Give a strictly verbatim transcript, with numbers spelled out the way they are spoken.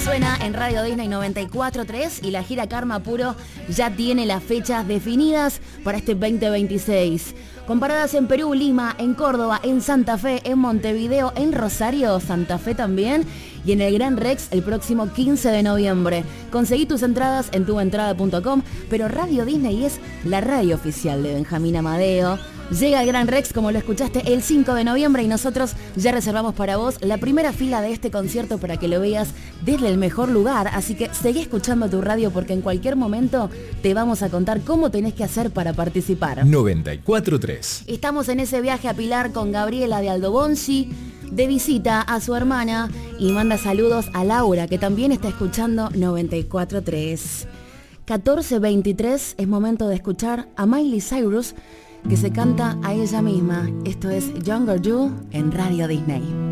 Suena en Radio Disney noventa y cuatro punto tres y la gira Karma Puro ya tiene las fechas definidas para este veinte veintiséis. Con paradas en Perú, Lima, en Córdoba, en Santa Fe, en Montevideo, en Rosario, Santa Fe también, y en el Gran Rex el próximo quince de noviembre. Conseguí tus entradas en tuentrada punto com, pero Radio Disney es la radio oficial de Benjamín Amadeo. Llega el Gran Rex, como lo escuchaste, el cinco de noviembre y nosotros ya reservamos para vos la primera fila de este concierto para que lo veas desde el mejor lugar. Así que seguí escuchando tu radio porque en cualquier momento te vamos a contar cómo tenés que hacer para participar. noventa y cuatro punto tres. Estamos en ese viaje a Pilar con Gabriela de Aldo Bonzi, de visita a su hermana, y manda saludos a Laura, que también está escuchando noventa y cuatro punto tres. catorce veintitrés, es momento de escuchar a Miley Cyrus, que se canta a ella misma. Esto es Younger You en Radio Disney.